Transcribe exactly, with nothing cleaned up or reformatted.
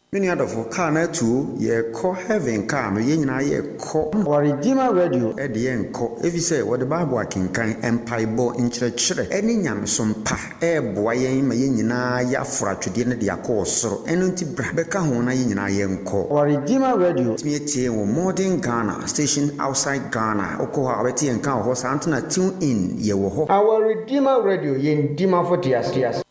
Many other for car na two ye call heaven car no yen na ye call our Redeemer Radio e de yen call if you say what the Bible akenkan empaibo nkyerɛkyerɛ eni nyamesom pa e boa yen ma yen nyina ya fratwede ne de akɔ soro eno nti bra beka ho na yen nyina yen call our Redeemer Radio me tie wo modern Ghana station outside Ghana okɔ ha obeti yen kan ho sa antena tune in ye wo ho our Redeemer Radio yen dima for tias tias